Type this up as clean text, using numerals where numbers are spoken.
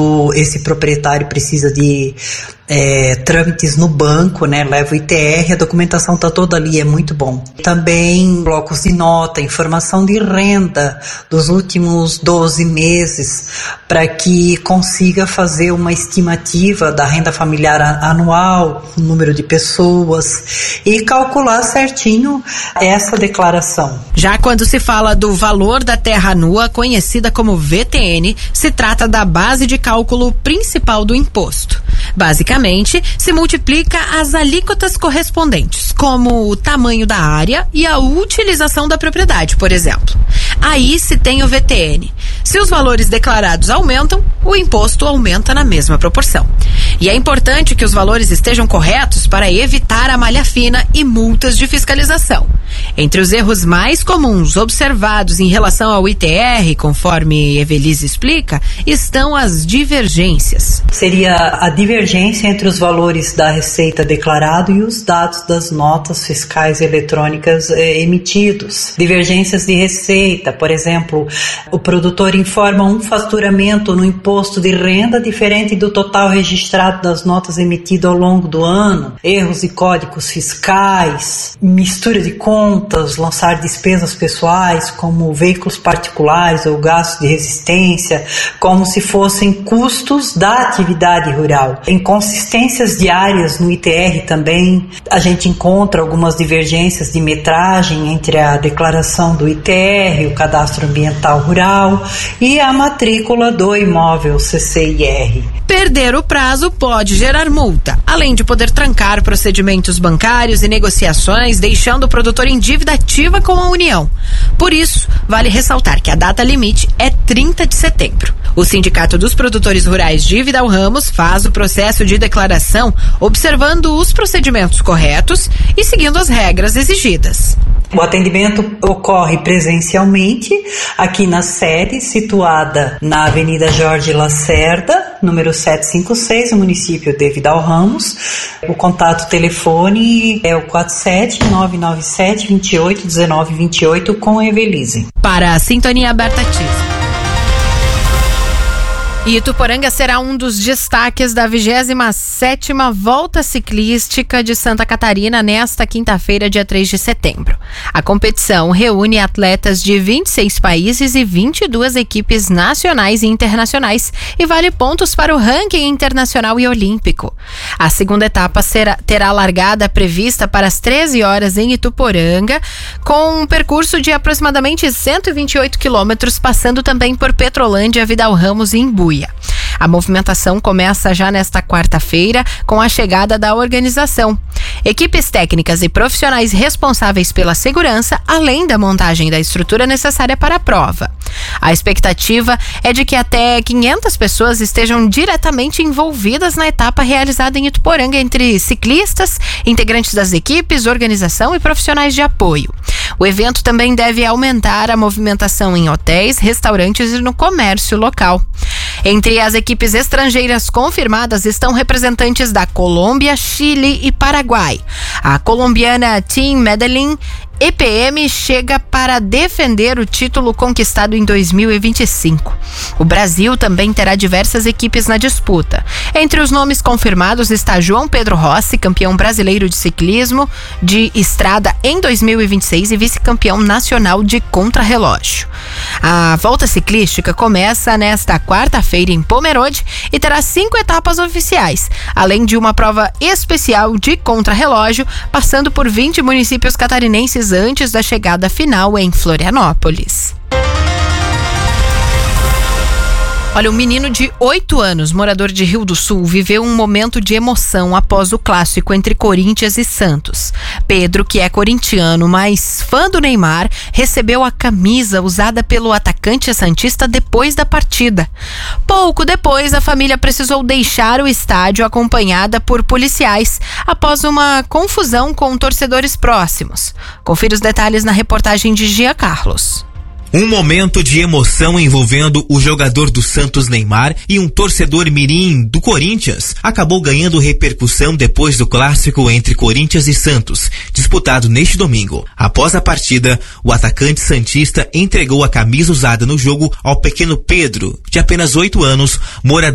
esse proprietário precisa de trâmites no banco, né? Leva o ITR, a documentação está toda ali, é muito bom. Também blocos de nota, informação de renda dos últimos 12 meses, para que consiga fazer uma estimativa da renda familiar anual, o número de pessoas, e calcular certinho essa declaração. Já quando se fala do valor da terra nua, conhecida como VTN, se trata da base de cálculo principal do imposto. Basicamente, se multiplica as alíquotas correspondentes, como o tamanho da área e a utilização da propriedade, por exemplo. Aí se tem o VTN. Se os valores declarados aumentam, o imposto aumenta na mesma proporção. E é importante que os valores estejam corretos para evitar a malha fina e multas de fiscalização. Entre os erros mais comuns observados em relação ao ITR, conforme Evelise explica, estão as divergências. Seria a divergência entre os valores da receita declarado e os dados das notas fiscais eletrônicas emitidos. Divergências de receita, por exemplo, o produtor informa um faturamento no imposto de renda diferente do total registrado das notas emitidas ao longo do ano. Erros de códigos fiscais, mistura de contas, lançar despesas pessoais como veículos particulares ou gastos de resistência, como se fossem custos da atividade rural. Inconsistências diárias no ITR também. A gente encontra algumas divergências de metragem entre a declaração do ITR, o cadastro ambiental rural e a matrícula do imóvel CCIR. Perder o prazo pode gerar multa, além de poder trancar procedimentos bancários e negociações, deixando o produtor em dívida ativa com a União. Por isso, vale ressaltar que a data limite é 30 de setembro. O Sindicato dos Produtores Rurais de Vidal Ramos faz o processo de declaração observando os procedimentos corretos e seguindo as regras exigidas. O atendimento ocorre presencialmente aqui na sede, situada na Avenida Jorge Lacerda, número 756, no município de Vidal Ramos. O contato telefone é o 47997281928 com Evelise. Para a Sintonia Aberta Ativa. E Ituporanga será um dos destaques da 27ª Volta Ciclística de Santa Catarina nesta quinta-feira, dia 3 de setembro. A competição reúne atletas de 26 países e 22 equipes nacionais e internacionais e vale pontos para o ranking internacional e olímpico. A segunda etapa terá largada prevista para as 13 horas em Ituporanga, com um percurso de aproximadamente 128 quilômetros, passando também por Petrolândia, Vidal Ramos e Imbuí. A movimentação começa já nesta quarta-feira com a chegada da organização. Equipes técnicas e profissionais responsáveis pela segurança, além da montagem da estrutura necessária para a prova. A expectativa é de que até 500 pessoas estejam diretamente envolvidas na etapa realizada em Ituporanga, entre ciclistas, integrantes das equipes, organização e profissionais de apoio. O evento também deve aumentar a movimentação em hotéis, restaurantes e no comércio local. Entre as equipes estrangeiras confirmadas estão representantes da Colômbia, Chile e Paraguai. A colombiana Team Medellín EPM chega para defender o título conquistado em 2025. O Brasil também terá diversas equipes na disputa. Entre os nomes confirmados está João Pedro Rossi, campeão brasileiro de ciclismo de estrada em 2026 e vice-campeão nacional de contrarrelógio. A volta ciclística começa nesta quarta-feira em Pomerode e terá 5 etapas oficiais, além de uma prova especial de contrarrelógio, passando por 20 municípios catarinenses antes da chegada final em Florianópolis. Olha, um menino de 8 anos, morador de Rio do Sul, viveu um momento de emoção após o clássico entre Corinthians e Santos. Pedro, que é corintiano, mas fã do Neymar, recebeu a camisa usada pelo atacante santista depois da partida. Pouco depois, a família precisou deixar o estádio acompanhada por policiais após uma confusão com torcedores próximos. Confira os detalhes na reportagem de Gia Carlos. Um momento de emoção envolvendo o jogador do Santos Neymar e um torcedor mirim do Corinthians acabou ganhando repercussão depois do clássico entre Corinthians e Santos, disputado neste domingo. Após a partida, o atacante santista entregou a camisa usada no jogo ao pequeno Pedro, de apenas 8 anos, morador